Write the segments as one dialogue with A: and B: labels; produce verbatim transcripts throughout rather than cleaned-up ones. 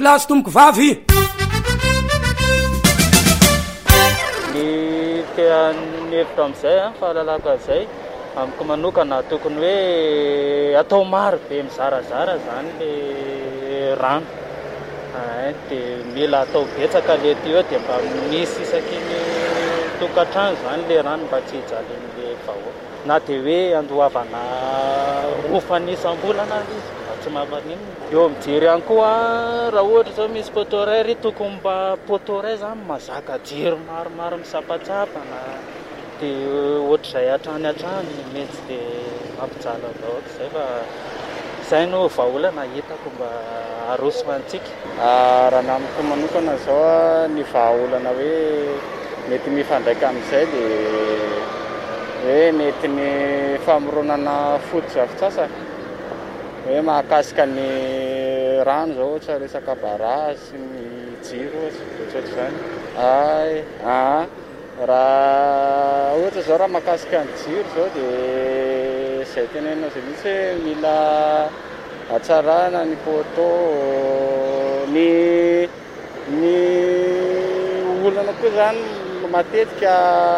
A: plasy tomboko vavy
B: ny tean'ny hevitra amin'izay a fahalalako azay amiko manokana tokony hoe atao maro be mizarazara zany le rano dia mila atao betsaka le ty eo dia mba misy isaky ny tokantrano zany le rano mba tsy hijalin'le vahoaka na dia hoe andohavana rofan'isam-bolana izy mba tsy mamanino eo mijery ihany koa raha ohatra zao misy potoray ry tokony mba potoray zany mazaka jiro maromaro misapatsapana dia ohatr'izay hatrany hatrany mety dia mampijala vahoaka izay fa izay no vahaolana hitako mba arosoantsika
C: raha namiko manokana zao ny vahaolana hoe mety mifandraika amin'izay dia hoe mety ny famoronana foto-drafitrasa hoe mahakasika ny rano zao ohatra resaka bara sy ny jiro ohatr'ohatr'izany ay a raha ohatra zao raha mahakasika ny jiro zao dia izay tenenao zay mihitsy hoe mila hatsarana ny poto ny ny olana koa zany matetika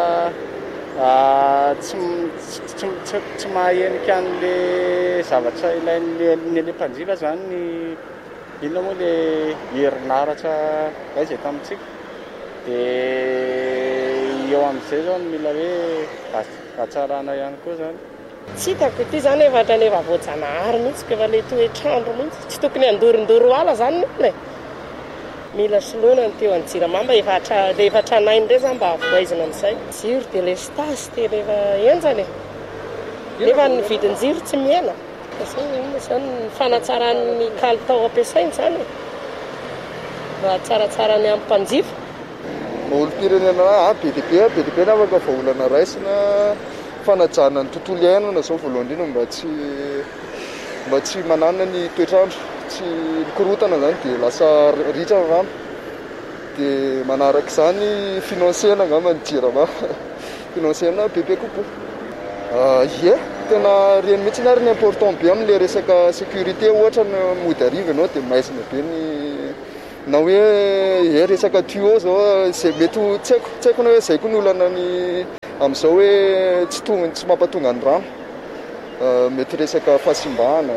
C: tsy tsy mahahenika an'le zavatra ilain'ny le mpanjifa zany ny inona moa le herinaratra ay zay tamintsika dia eo amin'izay zao no mila hoe hatsarana ihany koa zany
D: tsy hitako ity zany efa hatrany efa voajanahary mihitsy efa le toetrandro mihitsy tsy tokony andorindoro ala zany le mila soloana ny teo any Jiramamba efa le efa tranainy ndray zany mba avoaizina amin'izay jiro dia le stasy dia rehefa enjany nefa ny vidin-jiro tsy miena zany ny fanatsaran'ny kalitao ampiasainy zany mba tsaratsarany amin'ny mpanjifa
E: olo-pirenena be dia be be dia be na afaka vahaolana raisina fanajana ny tontolo iainana zao voalohany indrindra mba tsy mba tsy manana ny toetrandro tsy mikorotana zany dia lasa ritra ny rano dia manaraka izany finansena angamba ny Jirama finansena bebe kokoa ie tena reny mihitsy ny ary ny important be amin'le resaka sécurité ohatra ny mody ariva ianao dia maizina be ny na hoe e resaka tuyau zao zay mety tsy haiko tsy haiko na hoe zay koa ny olana ny amin'izao hoe tsy tonga tsy mampatonga ny rano mety resaka fahasimbana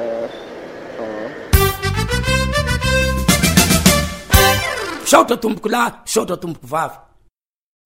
A: saotra tomboko lahy saotra tomboko vavy